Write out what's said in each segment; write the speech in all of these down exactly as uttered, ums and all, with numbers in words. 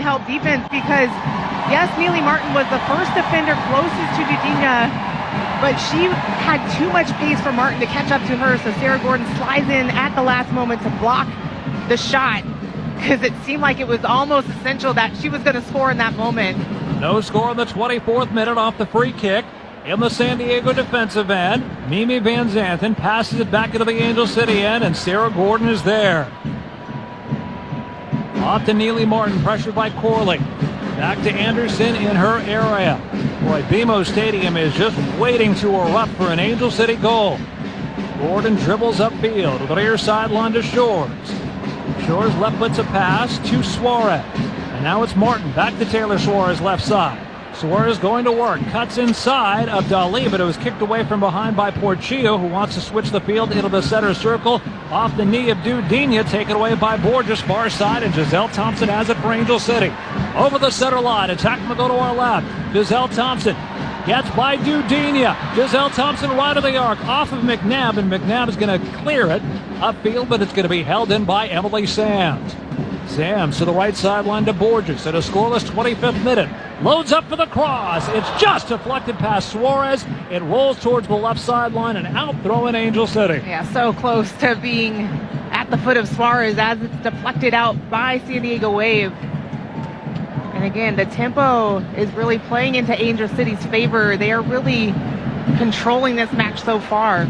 help defense because, yes, Neely Martin was the first defender closest to Dudinha, but she had too much pace for Martin to catch up to her, so Sarah Gordon slides in at the last moment to block the shot because it seemed like it was almost essential that she was going to score in that moment. No score in the twenty-fourth minute off the free kick. In the San Diego defensive end, Mimi Van Zanten passes it back into the Angel City end, and Sarah Gordon is there. Off to Neely Martin, pressured by Corley. Back to Anderson in her area. Boy, B M O Stadium is just waiting to erupt for an Angel City goal. Gordon dribbles upfield to the near sideline to Shores. Shores left puts a pass to Suarez. And now it's Martin back to Taylor Suarez left side. Suarez going to work, cuts inside of Dali, but it was kicked away from behind by Portillo, who wants to switch the field into the center circle. Off the knee of Dudinha, taken away by Borges, far side, and Giselle Thompson has it for Angel City. Over the center line, attacking to go to our left. Giselle Thompson gets by Dudinha. Giselle Thompson right of the arc, off of McNabb, and McNabb is going to clear it upfield, but it's going to be held in by Emily Sams. Sams to the right sideline to Borges at a scoreless twenty-fifth minute. Loads up for the cross. It's just deflected past Suarez. It rolls towards the left sideline and out throwing Angel City. Yeah, so close to being at the foot of Suarez as it's deflected out by San Diego Wave. And again, the tempo is really playing into Angel City's favor. They are really controlling this match so far.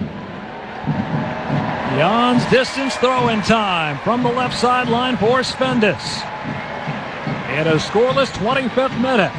Jan's distance throw-in time from the left sideline for Svendes. In a scoreless twenty-fifth minute.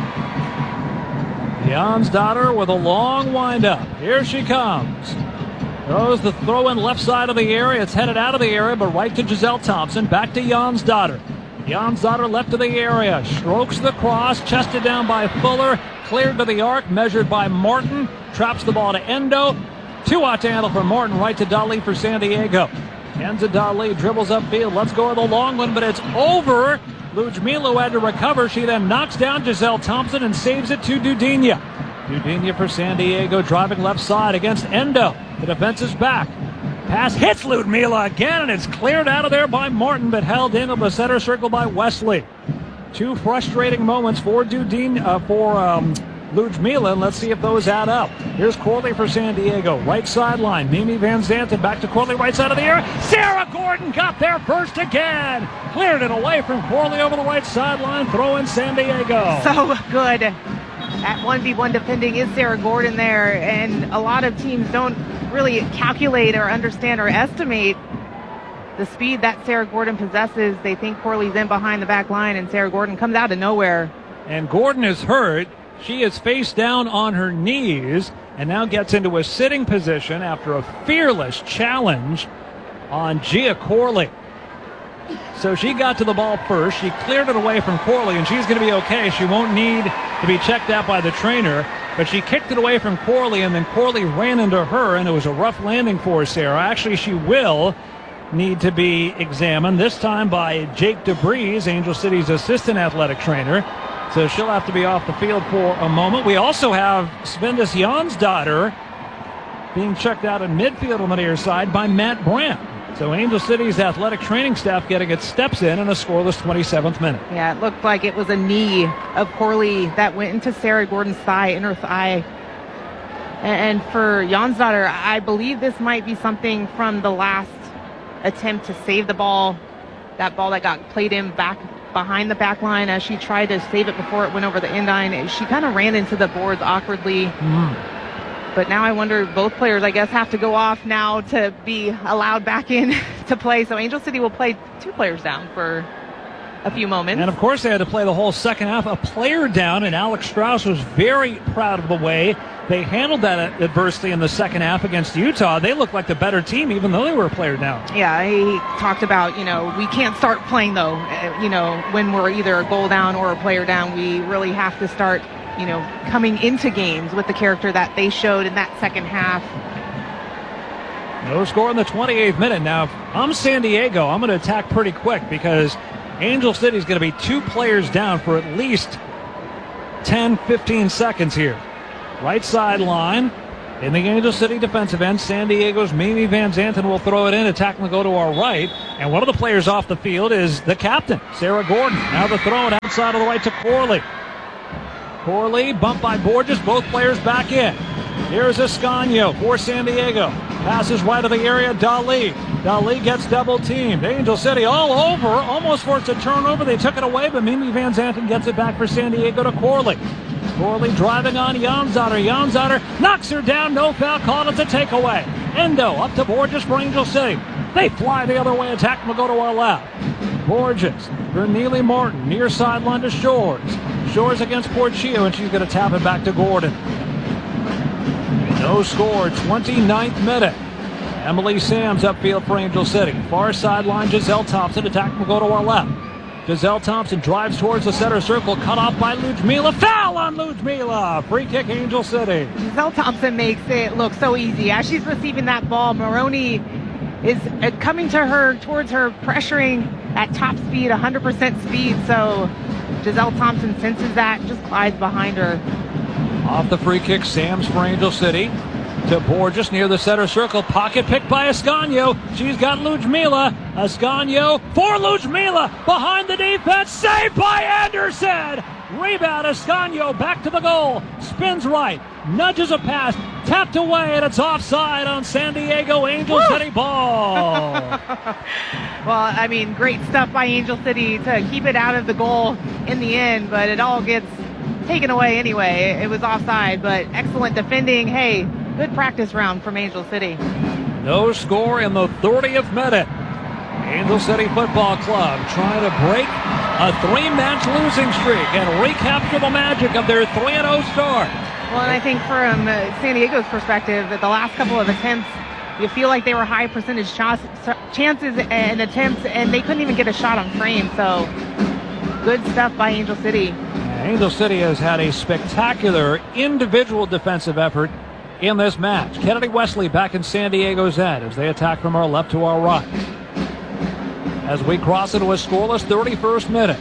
Jan's daughter with a long windup. Here she comes. Throws the throw-in left side of the area. It's headed out of the area, but right to Giselle Thompson. Back to Jan's daughter. Jan's daughter left of the area. Strokes the cross. Chested down by Fuller. Cleared to the arc. Measured by Martin. Traps the ball to Endo. Two-out to handle for Martin, right to Dali for San Diego. Kenza Dali dribbles upfield. Let's go with the long one, but it's over. Ludmila had to recover. She then knocks down Giselle Thompson and saves it to Dudinha. Dudinha for San Diego, driving left side against Endo. The defense is back. Pass hits Ludmila again, and it's cleared out of there by Martin, but held into the center circle by Wesley. Two frustrating moments for Dudinha, uh, for um, Ludmila, and let's see if those add up. Here's Corley for San Diego, right sideline. Mimi Van Zanten back to Corley, right side of the area. Sarah Gordon got there first again. Cleared it away from Corley over the right sideline. Throw in San Diego. So good. At one v one defending is Sarah Gordon there, and a lot of teams don't really calculate or understand or estimate the speed that Sarah Gordon possesses. They think Corley's in behind the back line, and Sarah Gordon comes out of nowhere. And Gordon is hurt. She is face down on her knees and now gets into a sitting position after a fearless challenge on Gia Corley. So she got to the ball first. She cleared it away from Corley, and she's going to be okay. She won't need to be checked out by the trainer, but she kicked it away from Corley, and then Corley ran into her, and it was a rough landing for Sarah. Actually, she will need to be examined, this time by Jake DeBreeze, Angel City's assistant athletic trainer. So she'll have to be off the field for a moment. We also have Svendes Jan's daughter being checked out in midfield on the near side by Matt Brandt. So Angel City's athletic training staff getting its steps in in a scoreless twenty-seventh minute. Yeah, it looked like it was a knee of Corley that went into Sarah Gordon's thigh, inner thigh. And for Jan's daughter, I believe this might be something from the last attempt to save the ball. That ball that got played in back behind the back line as she tried to save it before it went over the end line. She kind of ran into the boards awkwardly. Mm. But now I wonder, both players, I guess, have to go off now to be allowed back in to play. So Angel City will play two players down for a few moments. And, of course, they had to play the whole second half. A player down, and Alex Strauss was very proud of the way they handled that adversity in the second half against Utah. They looked like the better team, even though they were a player down. Yeah, he talked about, you know, we can't start playing, though, you know, when we're either a goal down or a player down. We really have to start, you know, coming into games with the character that they showed in that second half. No score in the twenty-eighth minute. Now, if I'm San Diego, I'm going to attack pretty quick because Angel City is going to be two players down for at least ten, fifteen seconds here. Right sideline. In the Angel City defensive end, San Diego's Mimi Van Zanten will throw it in. Attack will go to our right. And one of the players off the field is the captain, Sarah Gordon. Now the throw it outside of the right to Corley. Corley, bumped by Borges. Both players back in. Here's Ascanio for San Diego. Passes right of the area, Dali. Dali gets double teamed. Angel City all over, almost forced a turnover. They took it away, but Mimi Van Zanten gets it back for San Diego to Corley. Corley driving on Janzader. Janzader knocks her down. No foul called. It's a takeaway. Endo up to Borges for Angel City. They fly the other way. Attack will go to our left. Borges for Neely Martin. Near sideline to Shores. Shores against Portillo, and she's going to tap it back to Gordon. No score. twenty-ninth minute. Emily Sams upfield for Angel City. Far sideline, Giselle Thompson. Attack will go to our left. Giselle Thompson drives towards the center circle, cut off by Ludmila. Foul on Ludmila. Free kick, Angel City. Giselle Thompson makes it look so easy. As she's receiving that ball, Maroney is coming to her, towards her, pressuring at top speed, one hundred percent speed. So Giselle Thompson senses that, just glides behind her. Off the free kick, Sams for Angel City. To Borges near the center circle. Pocket pick by Ascanio. She's got Ludmila. Ascanio for Ludmila. Behind the defense. Saved by Anderson. Rebound. Ascanio back to the goal. Spins right. Nudges a pass. Tapped away, and it's offside on San Diego. Angel Woo! City ball. Well, I mean, great stuff by Angel City to keep it out of the goal in the end, but it all gets taken away anyway. It was offside, but excellent defending. Hey, good practice round from Angel City. No score in the thirtieth minute. Angel City Football Club trying to break a three-match losing streak and recapture the magic of their three and oh start. Well, and I think from uh, San Diego's perspective, that the last couple of attempts, you feel like they were high percentage ch- chances and attempts, and they couldn't even get a shot on frame. So good stuff by Angel City. Angel City has had a spectacular individual defensive effort in this match. Kennedy Wesley back in San Diego's end as they attack from our left to our right. As we cross into a scoreless thirty-first minute.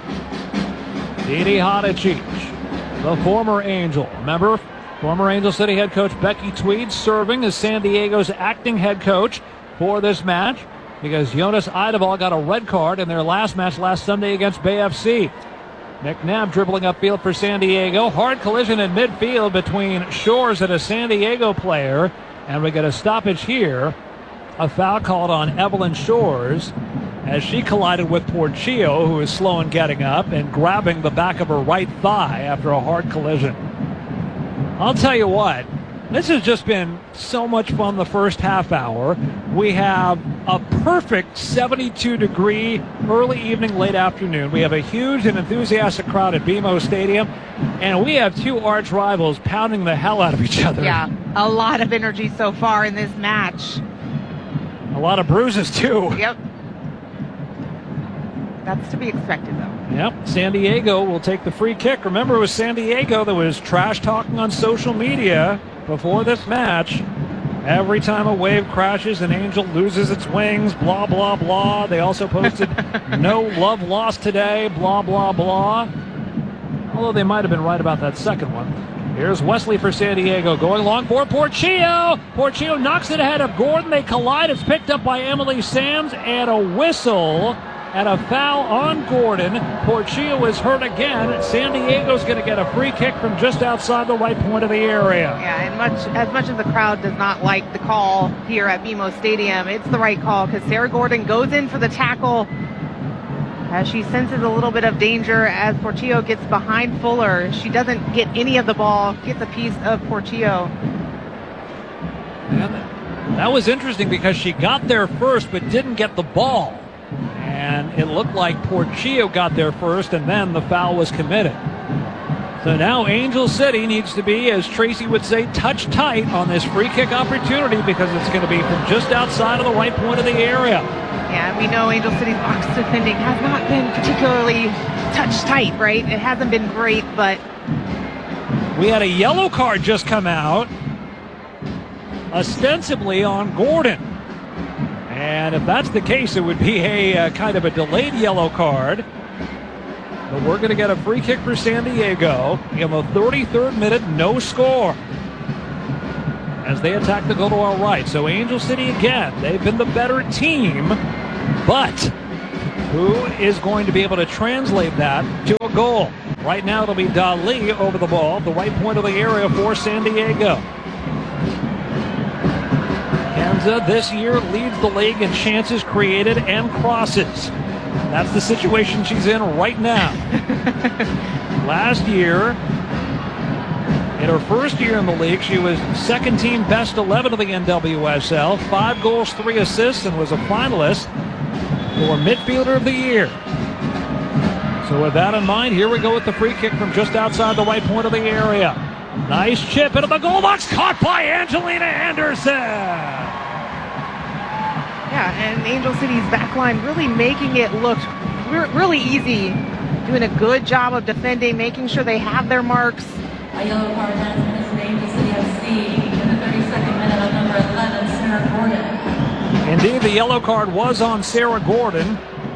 Didi Hadicic, the former Angel. Remember, former Angel City head coach Becky Tweed serving as San Diego's acting head coach for this match because Jonas Eidevall got a red card in their last match last Sunday against Bay F C. McNabb dribbling upfield for San Diego. Hard collision in midfield between Shores and a San Diego player. And we get a stoppage here. A foul called on Evelyn Shores as she collided with Portillo, who is slow in getting up and grabbing the back of her right thigh after a hard collision. I'll tell you what, this has just been so much fun the first half hour. We have a perfect seventy-two degree early evening, late afternoon. We have a huge and enthusiastic crowd at B M O Stadium, and we have two arch rivals pounding the hell out of each other. Yeah, a lot of energy so far in this match. A lot of bruises, too. Yep. That's to be expected, though. Yep. San Diego will take the free kick. Remember, it was San Diego that was trash talking on social media before this match. Every time a wave crashes, an Angel loses its wings, blah, blah, blah. They also posted no love lost today, blah, blah, blah. Although they might have been right about that second one. Here's Wesley for San Diego going long for Portillo. Portillo knocks it ahead of Gordon. They collide. It's picked up by Emily Sams, and a whistle and a foul on Gordon. Portillo is hurt again. San Diego's going to get a free kick from just outside the right point of the area. Yeah, and much as much as the crowd does not like the call here at B M O Stadium, it's the right call because Sarah Gordon goes in for the tackle as she senses a little bit of danger as Portillo gets behind Fuller. She doesn't get any of the ball, gets a piece of Portillo. And that was interesting because she got there first but didn't get the ball. And it looked like Portillo got there first, and then the foul was committed. So now Angel City needs to be, as Tracy would say, touch tight on this free kick opportunity because it's going to be from just outside of the right point of the area. Yeah, we know Angel City's box defending has not been particularly touch tight, right? It hasn't been great, but... We had a yellow card just come out, ostensibly on Gordon. And if that's the case, it would be a uh, kind of a delayed yellow card. But we're going to get a free kick for San Diego in the thirty-third minute, no score. as they attack the goal to our right. So Angel City again, they've been the better team, but who is going to be able to translate that to a goal? Right now it'll be Dali over the ball, the right point of the area for San Diego. Kenza this year leads the league in chances created and crosses. That's the situation she's in right now. Last year, in her first year in the league, she was second team best eleven of the N W S L, five goals, three assists, and was a finalist for Midfielder of the Year. So with that in mind, here we go with the free kick from just outside the right point of the area. Nice chip into the goal box, caught by Angelina Anderson. Yeah, and Angel City's backline really making it look re- really easy, doing a good job of defending, making sure they have their marks. A yellow card has been issued to Angel City F C in the thirty-second minute of number eleven, Sarah Gordon. Indeed, the yellow card was on Sarah Gordon,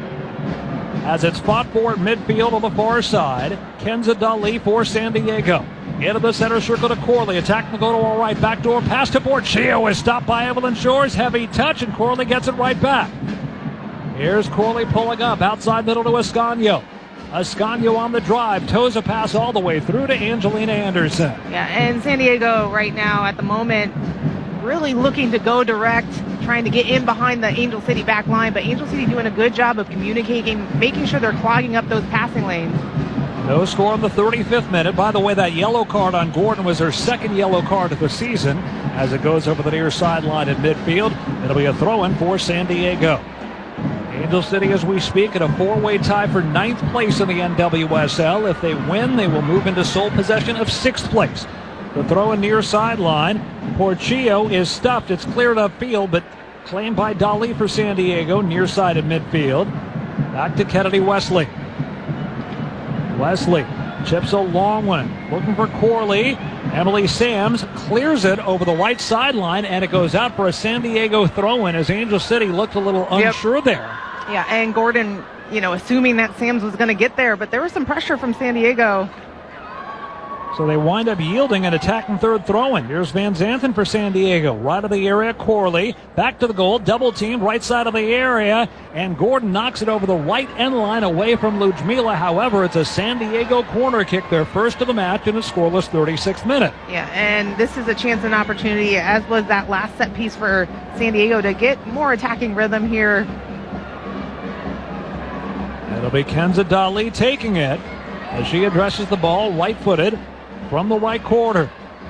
as it's fought for at midfield on the far side. Kenza Dali for San Diego. Into the center circle to Corley. Attack the goal to our right. Backdoor pass to Porchio is stopped by Evelyn Shores. Heavy touch, and Corley gets it right back. Here's Corley pulling up. Outside middle to Ascanio. Ascanio on the drive. Toes a pass all the way through to Angelina Anderson. Yeah, and San Diego right now at the moment really looking to go direct, trying to get in behind the Angel City back line, but Angel City doing a good job of communicating, making sure they're clogging up those passing lanes. No score in the thirty-fifth minute. By the way, that yellow card on Gordon was her second yellow card of the season as it goes over the near sideline at midfield. It'll be a throw-in for San Diego. Angel City, as we speak, in a four-way tie for ninth place in the N W S L. If they win, they will move into sole possession of sixth place. The throw in near sideline. Porchio is stuffed. It's cleared upfield, but claimed by Dali for San Diego, near side at midfield. Back to Kennedy Wesley. Wesley chips a long one, looking for Corley. Emily Sams clears it over the right sideline, and it goes out for a San Diego throw-in as Angel City looked a little unsure yep. there. Yeah, and Gordon, you know, assuming that Sams was going to get there, but there was some pressure from San Diego. So they wind up yielding an attacking third throw-in. Here's Van Zanten for San Diego. Right of the area, Corley. Back to the goal, double teamed, right side of the area. And Gordon knocks it over the right end line away from Ludmila. However, it's a San Diego corner kick, their first of the match in a scoreless thirty-sixth minute. Yeah, and this is a chance and opportunity, as was that last set piece for San Diego, to get more attacking rhythm here. It'll be Kenza Dali taking it as she addresses the ball right-footed from the right corner.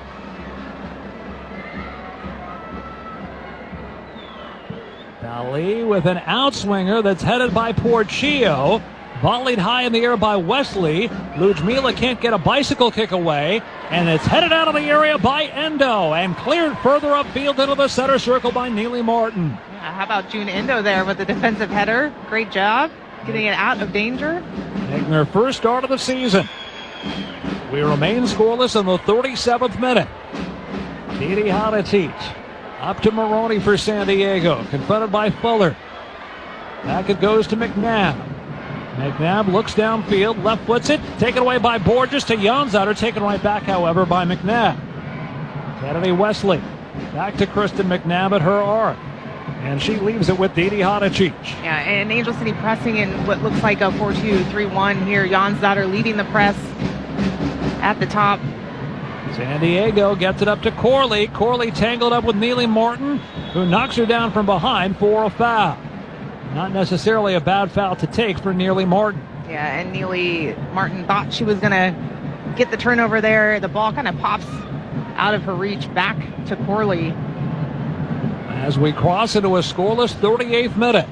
Dali with an outswinger that's headed by Porchio. Volleyed high in the air by Wesley. Ludmila can't get a bicycle kick away. And it's headed out of the area by Endo. And cleared further upfield into the center circle by Neely Martin. Yeah, how about June Endo there with the defensive header? Great job getting it out of danger. Making her first start of the season. We remain scoreless in the thirty-seventh minute. Didi Hadicic up to Maroney for San Diego. Confronted by Fuller. Back it goes to McNabb. McNabb looks downfield, left foots it. Taken away by Borges to Janzauer. Taken right back, however, by McNabb. Kennedy Wesley. Back to Kristen McNabb at her arc. And she leaves it with Didi Hadicic. Yeah, and Angel City pressing in what looks like a four two three one here. Janzauer leading the press at the top. San Diego gets it up to Corley. Corley tangled up with Neely Martin, who knocks her down from behind for a foul. Not necessarily a bad foul to take for Neely Martin. Yeah, and Neely Martin thought she was going to get the turnover there. The ball kind of pops out of her reach back to Corley. As we cross into a scoreless thirty-eighth minute.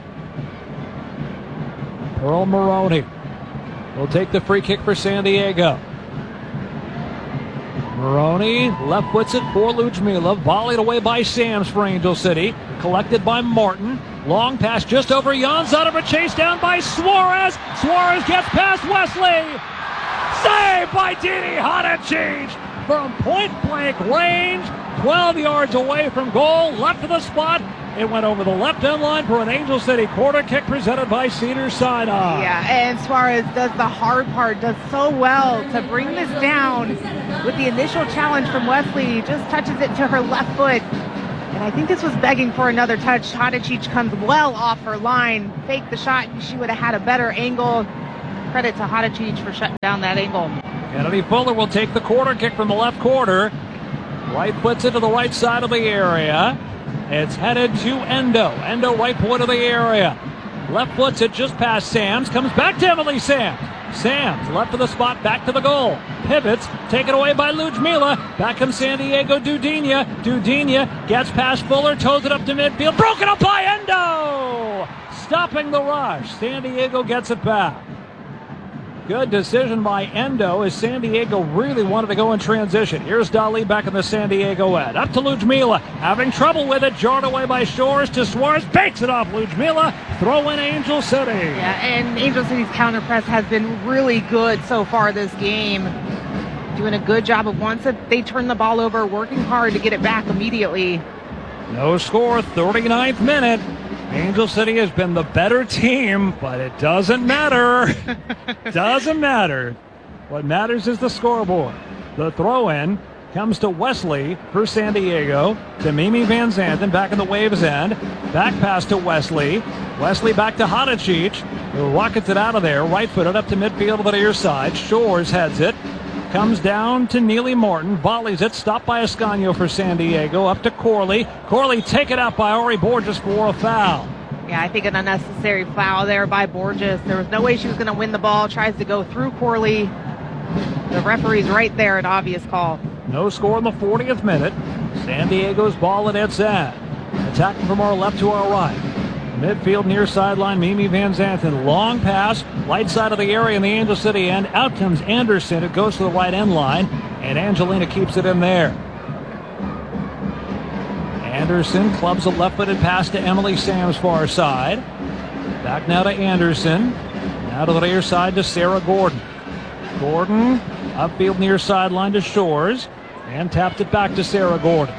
Pearl Maroney will take the free kick for San Diego. Maroney left foots it for Ludmila. Volleyed away by Sams for Angel City. Collected by Martin. Long pass just over Janzauer, but chased down by Suarez. Suarez gets past Wesley. Saved by Didi Hadicic from point blank range. twelve yards away from goal, left of the spot. It went over the left end line for an Angel City corner kick presented by Cedars-Sinai. Yeah, and Suarez does the hard part, does so well to bring this down with the initial challenge from Wesley. Just touches it to her left foot. And I think this was begging for another touch. Hadicic comes well off her line, faked the shot. She would have had a better angle. Credit to Hadicic for shutting down that angle. Kennedy Fuller will take the corner kick from the left corner. Right puts it to the right side of the area. It's headed to Endo. Endo right point of the area. Left foots it just past Sams. Comes back to Emily Sams. Sams left of the spot, back to the goal. Pivots, taken away by Ludmila. Back comes San Diego Dudinha. Dudinha gets past Fuller, toes it up to midfield. Broken up by Endo! Stopping the rush. San Diego gets it back. Good decision by Endo as San Diego really wanted to go in transition. Here's Dali back in the San Diego end. Up to Ludmila. Having trouble with it. Jarred away by Shores to Suarez. Bakes it off Ludmila. Throw in Angel City. Yeah, and Angel City's counter press has been really good so far this game. Doing a good job of once they turn the ball over, working hard to get it back immediately. No score, thirty-ninth minute. Angel City has been the better team, but it doesn't matter. Doesn't matter. What matters is the scoreboard. The throw-in comes to Wesley for San Diego, to Mimi Van Zanten back in the Waves end. Back pass to Wesley. Wesley back to Hadicic, who rockets it out of there. Right footed up to midfield to the near side. Shores heads it. Comes down to Neely Martin. Volleys it. Stopped by Ascanio for San Diego. Up to Corley. Corley taken out by Ori Borges for a foul. Yeah, I think an unnecessary foul there by Borges. There was no way she was going to win the ball. Tries to go through Corley. The referee's right there, an obvious call. No score in the fortieth minute. San Diego's ball at its end. Attacking from our left to our right. Midfield near sideline, Mimi Van Zanten. Long pass, right side of the area in the Angel City end. Out comes Anderson. It goes to the right end line, and Angelina keeps it in there. Anderson clubs a left-footed pass to Emily Sams far side. Back now to Anderson. Now to the near side to Sarah Gordon. Gordon, upfield near sideline to Shores, and tapped it back to Sarah Gordon.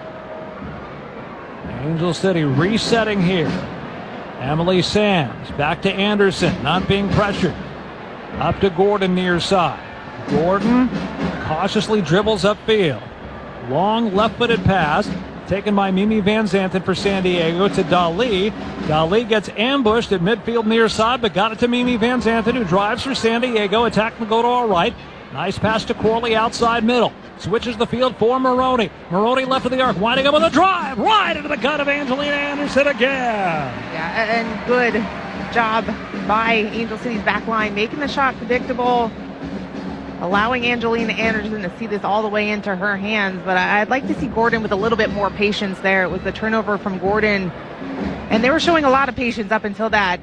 Angel City resetting here. Emily Sams back to Anderson, not being pressured. Up to Gordon near side. Gordon cautiously dribbles upfield. Long left-footed pass taken by Mimi Van Zanten for San Diego to Dali. Dali gets ambushed at midfield near side, but got it to Mimi Van Zanten, who drives for San Diego. Attack will go to our right. Nice pass to Corley outside middle. Switches the field for Maroney. Maroney left of the arc, winding up with a drive right into the gut of Angelina Anderson again. Yeah, and good job by Angel City's back line, making the shot predictable, allowing Angelina Anderson to see this all the way into her hands. But I'd like to see Gordon with a little bit more patience there. It was the turnover from Gordon, and they were showing a lot of patience up until that.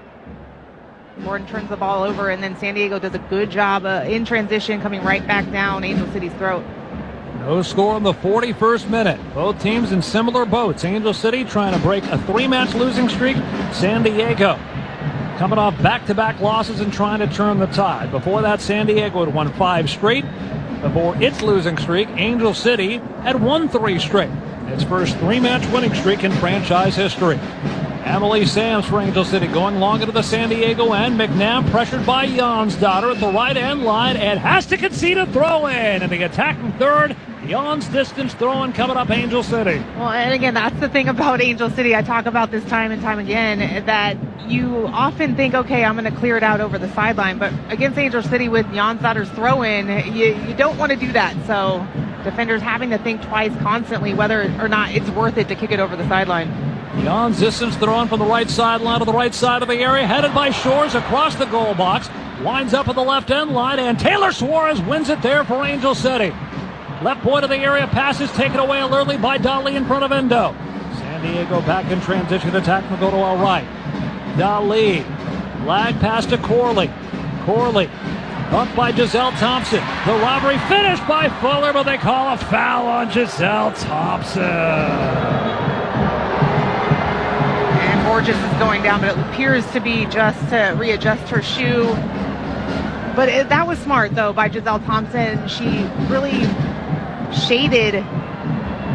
Gordon turns the ball over, and then San Diego does a good job uh, in transition, coming right back down Angel City's throat. No score in the forty-first minute. Both teams in similar boats. Angel City trying to break a three-match losing streak. San Diego coming off back-to-back losses and trying to turn the tide. Before that, San Diego had won five straight. Before its losing streak, Angel City had won three straight. Its first three-match winning streak in franchise history. Emily Sams for Angel City going long into the San Diego end. McNabb pressured by Jonsdottir at the right end line and has to concede a throw in. And the attacking third, Jans distance throw-in coming up Angel City. Well, and again, that's the thing about Angel City. I talk about this time and time again, that you often think, okay, I'm going to clear it out over the sideline. But against Angel City with Jonsdottir's throw-in, you, you don't want to do that. So defenders having to think twice constantly whether or not it's worth it to kick it over the sideline. Jans distance thrown from the right sideline to the right side of the area, headed by Shores across the goal box, winds up at the left end line, and Taylor Suarez wins it there for Angel City. Left point of the area, passes taken away early by Dali in front of Endo. San Diego back in transition, attack will go to our right. Dali, lag pass to Corley. Corley, up by Giselle Thompson. The robbery finished by Fuller, but they call a foul on Giselle Thompson. Borges is going down, but it appears to be just to readjust her shoe. But it, that was smart, though, by Giselle Thompson. She really shaded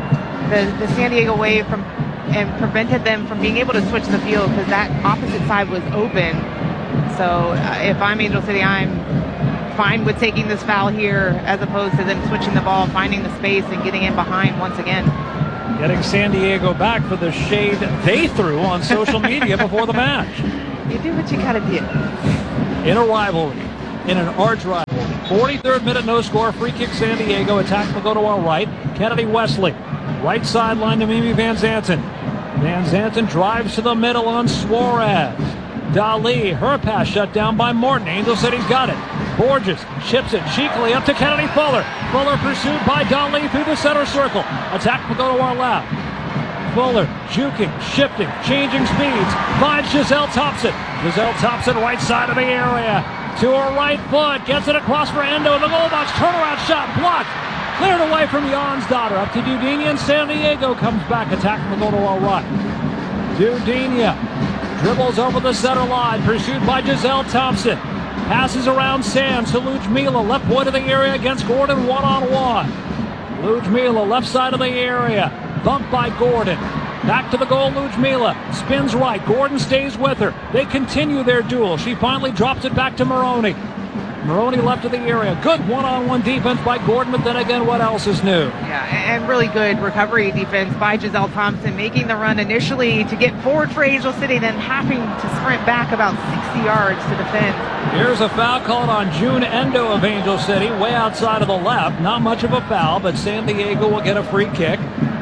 the, the San Diego Wave from and prevented them from being able to switch the field because that opposite side was open. So uh, if I'm Angel City, I'm fine with taking this foul here as opposed to them switching the ball, finding the space, and getting in behind once again. Getting San Diego back for the shade they threw on social media before the match. You do what you gotta do. In a rivalry, in an arch rivalry. forty-third minute, no score, free kick San Diego, attack will go to our right. Kennedy Wesley, right sideline to Mimi Van Zanten. Van Zanten drives to the middle on Suarez. Dali, her pass shut down by Morton. Angel City's got it. Borges chips it cheekily up to Kennedy Fuller. Fuller pursued by Dali through the center circle. Attack will go to our left. Fuller juking, shifting, changing speeds. Finds Giselle Thompson. Giselle Thompson right side of the area. To her right foot. Gets it across for Endo in the goal box. Turnaround shot blocked. Cleared away from Jonsdottir. Up to Dudenia, and San Diego comes back. Attack will go to our right. Dudenia dribbles over the center line. Pursued by Giselle Thompson. Passes around Sands to Ludmila. Left point of the area against Gordon one-on-one. Ludmila left side of the area. Bumped by Gordon. Back to the goal, Ludmila. Spins right. Gordon stays with her. They continue their duel. She finally drops it back to Maroney. Maroney left of the area. Good one-on-one defense by Gordon, but then again, what else is new? Yeah, and really good recovery defense by Giselle Thompson, making the run initially to get forward for Angel City, then having to sprint back about sixty yards to defend. Here's a foul called on June Endo of Angel City, way outside of the left. Not much of a foul, but San Diego will get a free kick.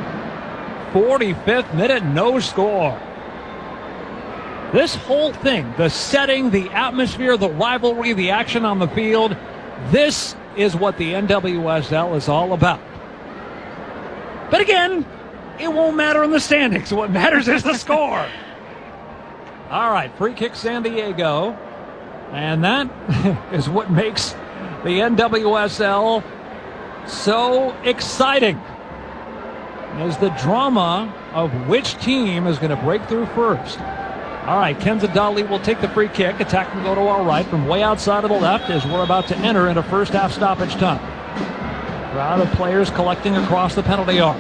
forty-fifth minute, no score. This whole thing, the setting, the atmosphere, the rivalry, the action on the field, this is what the N W S L is all about. But again, it won't matter in the standings. What matters is the score. All right, free kick San Diego. And that is what makes the N W S L so exciting. Is the drama of which team is going to break through first. All right, Kenza Dali will take the free kick. Attack will go to our right from way outside of the left as we're about to enter into first half stoppage time. Crowd of players collecting across the penalty arc.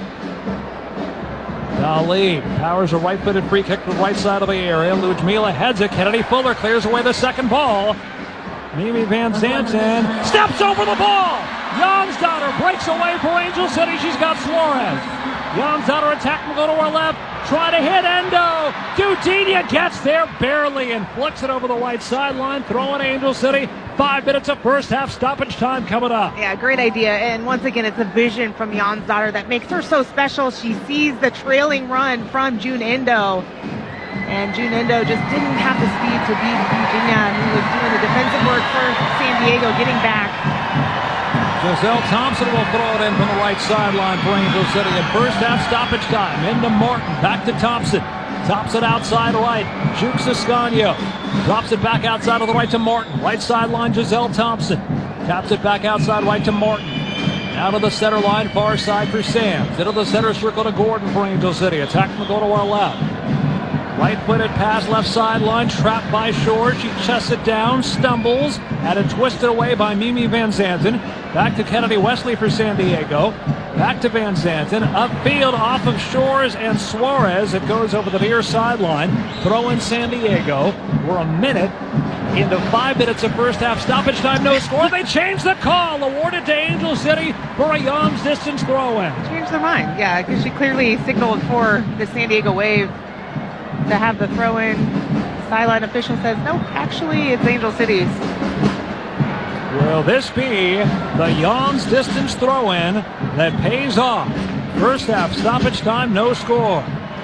Dali powers a right-footed free kick to the right side of the area. Ludmila heads it. Kennedy Fuller clears away the second ball. Mimi Van Zanten steps over the ball. Jonsdottir breaks away for Angel City. She's got Suarez. Jonsdottir attack will go to our left. Try to hit Endo. Dudenia gets there barely and flicks it over the right sideline. Throwing Angel City. Five minutes of first half stoppage time coming up. Yeah, great idea. And once again, it's a vision from Jonsdottir that makes her so special. She sees the trailing run from June Endo. And June Endo just didn't have the speed to beat Dudenia, who was doing the defensive work for San Diego, getting back. Giselle Thompson will throw it in from the right sideline for Angel City at first half stoppage time. Into Morton, back to Thompson. Thompson outside right, jukes Escanio. Drops it back outside of the right to Morton. Right sideline, Giselle Thompson. Taps it back outside right to Morton. Out of the center line, far side for Sands. Into the center circle to Gordon for Angel City. Attack will go to our left. Right-footed pass, left sideline, trapped by Shore. She chests it down, stumbles, had it twisted away by Mimi Van Zanten. Back to Kennedy Wesley for San Diego. Back to Van Zanten, upfield off of Shores and Suarez. It goes over the near sideline. Throw in San Diego. We're a minute into five minutes of first half stoppage time. No score. They change the call. Awarded to Angel City for a Young's distance throw-in. Changed their mind, yeah, because she clearly signaled for the San Diego Wave to have the throw-in. Sideline official says, no, actually, it's Angel City's. Will this be the Young's distance throw-in that pays off? First half stoppage time, no score.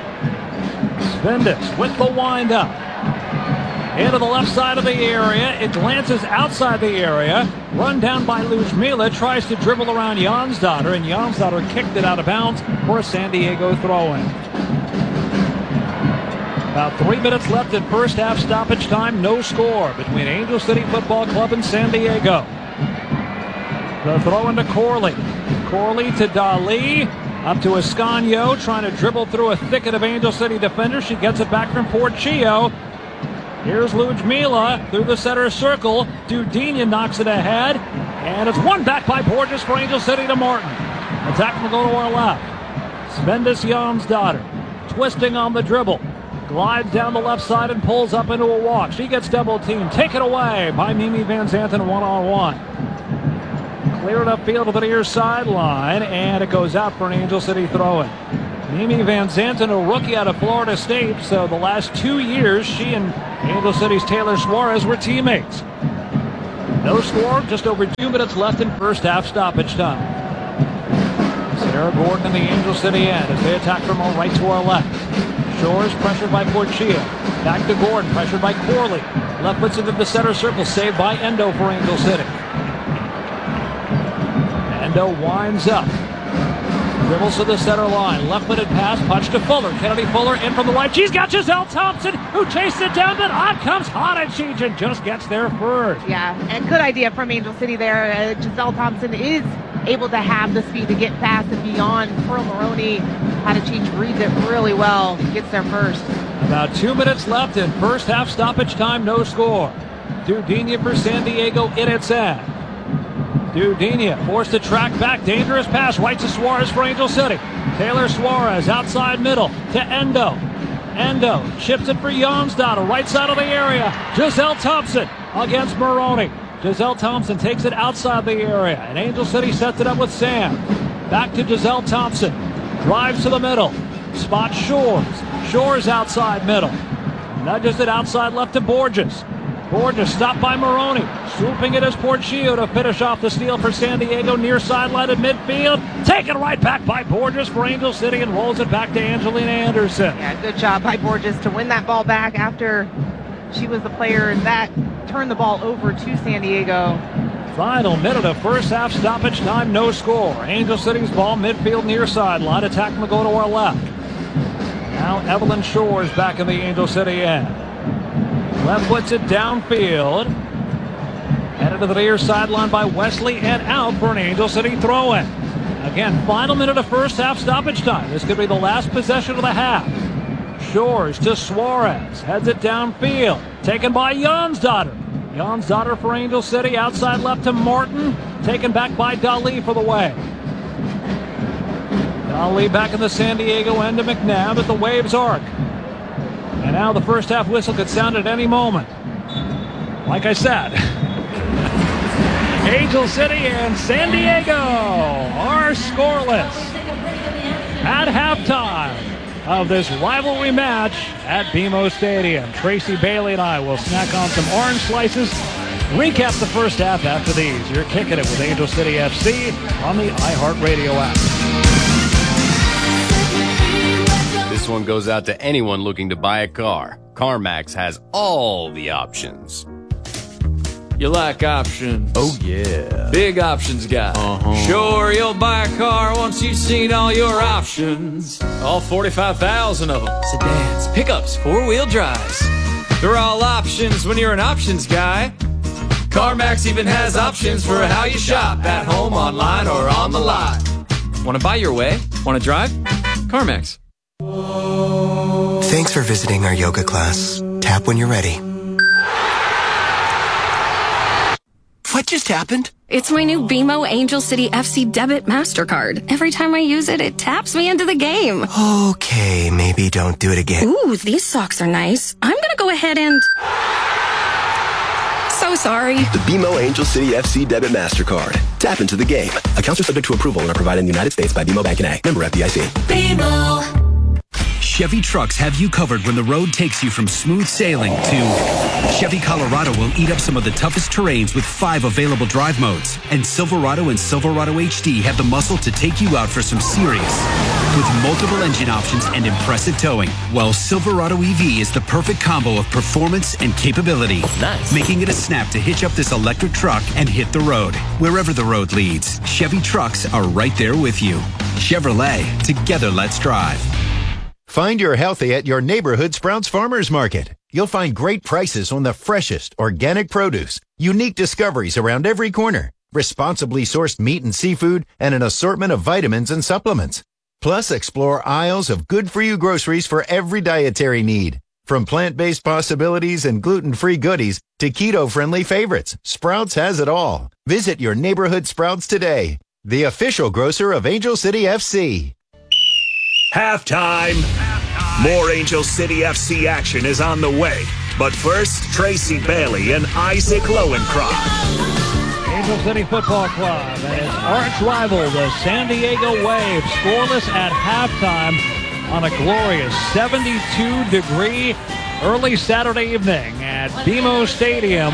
Svendis with the wind-up. Into the left side of the area. It glances outside the area. Run down by Ludmila. Tries to dribble around Jonsdottir, and Jonsdottir kicked it out of bounds for a San Diego throw-in. About three minutes left in first half stoppage time. No score between Angel City Football Club and San Diego. The throw into Corley. Corley to Dali. Up to Escanio. Trying to dribble through a thicket of Angel City defenders. She gets it back from Porchio. Here's Ludmila through the center circle. Dudenia knocks it ahead. And it's one back by Borges for Angel City to Morton. Attack will go to our left. Svendis Jonsdottir, twisting on the dribble, glides down the left side and pulls up into a walk. She gets double teamed, taken away by Mimi Van Zanten one-on-one. Cleared upfield to the near sideline, and it goes out for an Angel City throw-in. Mimi Van Zanten, a rookie out of Florida State, so the last two years she and Angel City's Taylor Suarez were teammates. No score, just over two minutes left in first half stoppage time. Sarah Gordon in the Angel City end as they attack from our right to our left. Shores pressured by Porchia. Back to Gordon, pressured by Corley. Left puts into the center circle, saved by Endo for Angel City. Endo winds up. Dribbles to the center line. Left-footed pass, punch to Fuller. Kennedy Fuller in from the right. She's got Giselle Thompson, who chases it down, but on comes Honachich and just gets there first. Yeah, and good idea from Angel City there. Uh, Giselle Thompson is able to have the speed to get past and beyond. Pearl Maroney, Honachich reads it really well. Gets there first. About two minutes left in first half stoppage time. No score. Dudinha for San Diego in its end. Dudinha forced to track back. Dangerous pass right to Suarez for Angel City. Taylor Suarez outside middle to Endo. Endo chips it for Jonsdottir, right side of the area. Giselle Thompson against Maroney. Giselle Thompson takes it outside the area, and Angel City sets it up with Sam. Back to Giselle Thompson. Drives to the middle. Spots Shores. Shores outside middle. Nudges it outside left to Borges. Borges stopped by Maroney. Swooping it as Porchio to finish off the steal for San Diego near sideline at midfield. Taken right back by Borges for Angel City and rolls it back to Angelina Anderson. Yeah, good job by Borges to win that ball back after she was the player that turned the ball over to San Diego. Final minute of first half stoppage time, no score. Angel City's ball midfield near sideline. Attack will go to our left. Now Evelyn Shores back in the Angel City end. Left puts it downfield. Headed to the near sideline by Wesley and out for an Angel City throw-in. Again, final minute of first half stoppage time. This could be the last possession of the half. Shores to Suarez. Heads it downfield. Taken by Jonsdottir. Jonsdottir for Angel City. Outside left to Martin. Taken back by Dali for the way. Dali back in the San Diego end to McNabb at the Waves arc. And now the first half whistle could sound at any moment. Like I said, Angel City and San Diego are scoreless at halftime of this rivalry match at B M O Stadium. Tracy Bailey and I will snack on some orange slices, recap the first half after these. You're kicking it with Angel City F C on the iHeartRadio app. This one goes out to anyone looking to buy a car. CarMax has all the options. You like options? Oh, yeah. Big options guy. Uh-huh. Sure, you'll buy a car once you've seen all your options. All forty-five thousand of them. Sedans, pickups, four-wheel drives. They're all options when you're an options guy. CarMax even has options for how you shop, at home, online, or on the lot. Want to buy your way? Want to drive? CarMax. Thanks for visiting our yoga class. Tap when you're ready. What just happened? It's my new B M O Angel City F C debit MasterCard. Every time I use it, it taps me into the game. Okay, maybe don't do it again. Ooh, these socks are nice. I'm gonna go ahead and... So sorry. The B M O Angel City F C debit MasterCard. Tap into the game. Accounts are subject to approval and are provided in the United States by B M O Bank N A. Member F D I C. B M O. Chevy trucks have you covered when the road takes you from smooth sailing to Chevy Colorado will eat up some of the toughest terrains with five available drive modes. And Silverado and Silverado H D have the muscle to take you out for some serious. With multiple engine options and impressive towing, while Silverado E V is the perfect combo of performance and capability. Nice. Making it a snap to hitch up this electric truck and hit the road. Wherever the road leads, Chevy trucks are right there with you. Chevrolet, together let's drive. Find your healthy at your neighborhood Sprouts Farmers Market. You'll find great prices on the freshest organic produce, unique discoveries around every corner, responsibly sourced meat and seafood, and an assortment of vitamins and supplements. Plus, explore aisles of good-for-you groceries for every dietary need. From plant-based possibilities and gluten-free goodies to keto-friendly favorites, Sprouts has it all. Visit your neighborhood Sprouts today, the official grocer of Angel City F C. Halftime. More Angel City F C action is on the way. But first, Tracy Bailey and Isaac Lowenkron. Angel City Football Club and its arch rival, the San Diego Wave, scoreless at halftime on a glorious seventy-two degree early Saturday evening at B M O Stadium,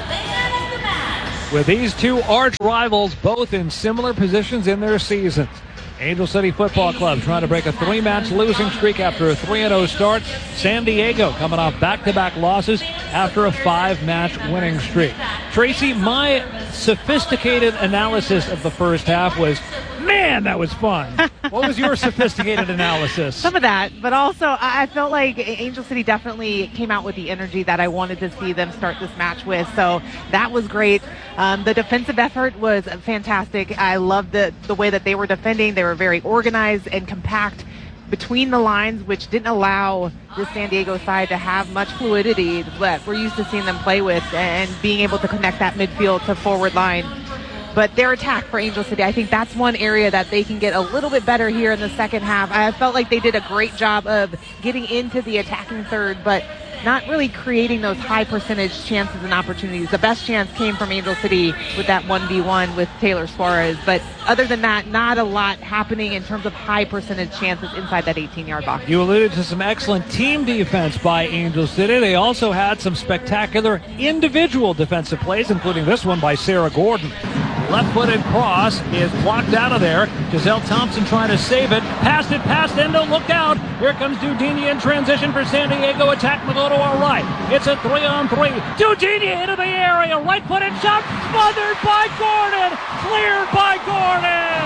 with these two arch rivals both in similar positions in their seasons. Angel City Football Club trying to break a three-match losing streak after a three and oh start. San Diego coming off back-to-back losses after a five-match winning streak. Tracy, my sophisticated analysis of the first half was, man, that was fun. What was your sophisticated analysis? Some of that, but also I felt like Angel City definitely came out with the energy that I wanted to see them start this match with, so that was great. Um, the defensive effort was fantastic. I loved the, the way that they were defending. They were very organized and compact between the lines, which didn't allow the San Diego side to have much fluidity that we're used to seeing them play with, and being able to connect that midfield to forward line. But their attack for Angel City, I think that's one area that they can get a little bit better here in the second half. I felt like they did a great job of getting into the attacking third, but not really creating those high percentage chances and opportunities. The best chance came from Angel City with that one v one with Taylor Suarez. But other than that, not a lot happening in terms of high percentage chances inside that eighteen-yard box. You alluded to some excellent team defense by Angel City. They also had some spectacular individual defensive plays, including this one by Sarah Gordon. Left-footed cross is blocked out of there. Giselle Thompson trying to save it. Passed it past Endo. Look out. Here comes Dudini in transition for San Diego. Attack will go to our right. It's a three-on-three. Dudini into the area. Right-footed shot. Smothered by Gordon. Cleared by Gordon.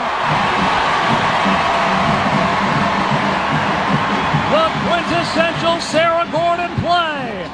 The quintessential Sarah Gordon play.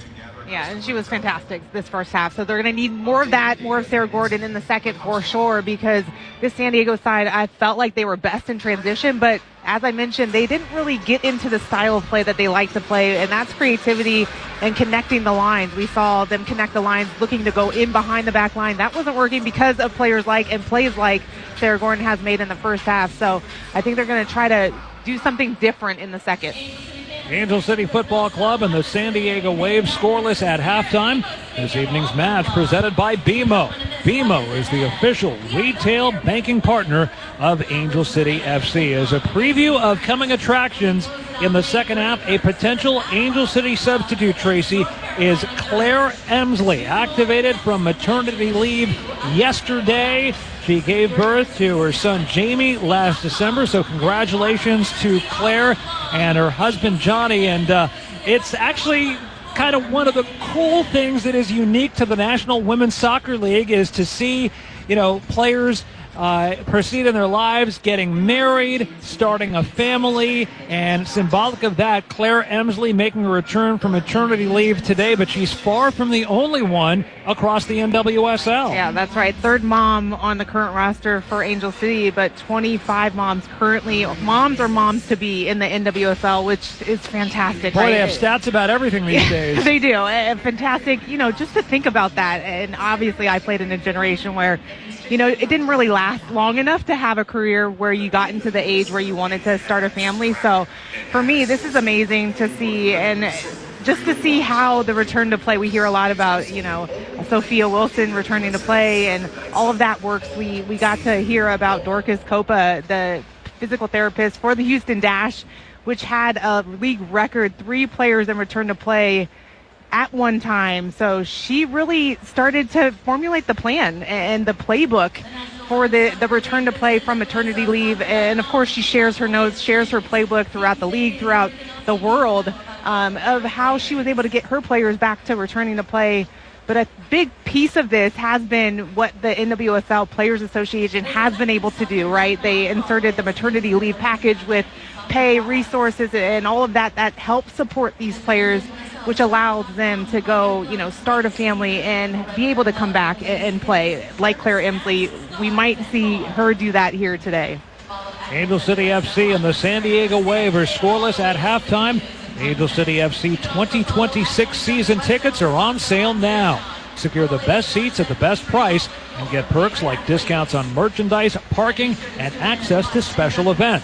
Yeah, and she was fantastic this first half. So they're going to need more of that, more of Sarah Gordon in the second for sure, because this San Diego side, I felt like they were best in transition. But as I mentioned, they didn't really get into the style of play that they like to play, and that's creativity and connecting the lines. We saw them connect the lines, looking to go in behind the back line. That wasn't working because of players like and plays like Sarah Gordon has made in the first half. So I think they're going to try to do something different in the second. Angel City Football Club and the San Diego Wave scoreless at halftime. This evening's match presented by B M O. B M O is the official retail banking partner of Angel City F C. As a preview of coming attractions in the second half, a potential Angel City substitute, Tracy, is Claire Emsley, activated from maternity leave yesterday. She gave birth to her son Jamie last December, so congratulations to Claire and her husband Johnny. And uh, it's actually kind of one of the cool things that is unique to the National Women's Soccer League is to see, you know, players uh, proceed in their lives, getting married, starting a family, and symbolic of that, Claire Emsley making a return from maternity leave today, but she's far from the only one across the N W S L. Yeah, that's right. Third mom on the current roster for Angel City, but twenty-five moms currently, moms or moms to be in the N W S L, which is fantastic. Boy, right? They have stats about everything these days. They do. And fantastic, you know, just to think about that. And obviously I played in a generation where, you know, it didn't really last long enough to have a career where you got into the age where you wanted to start a family. So for me, this is amazing to see, and just to see how the return to play, we hear a lot about, you know, Sophia Wilson returning to play and all of that works. We, we got to hear about Dorcas Copa, the physical therapist for the Houston Dash, which had a league record three players in return to play at one time. So she really started to formulate the plan and the playbook for the, the return to play from maternity leave. And of course she shares her notes, shares her playbook throughout the league, throughout the world, um, of how she was able to get her players back to returning to play. But a big piece of this has been what the N W S L Players Association has been able to do, right? They inserted the maternity leave package with pay, resources, and all of that that helps support these players, which allows them to go, you know, start a family and be able to come back and play. Like Claire Emsley, we might see her do that here today. Angel City F C and the San Diego Wave are scoreless at halftime. Angel City F C twenty twenty-six season tickets are on sale now. Secure the best seats at the best price and get perks like discounts on merchandise, parking, and access to special events.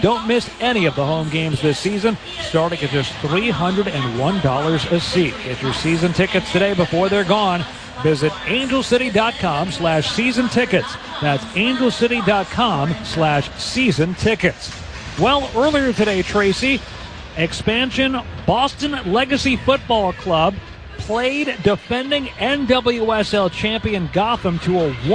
Don't miss any of the home games this season, starting at just three hundred one dollars a seat. Get your season tickets today before they're gone. Visit angelcity.com slash season tickets. That's angelcity.com slash season tickets. Well, earlier today, Tracy, expansion Boston Legacy Football Club played defending N W S L champion Gotham to a one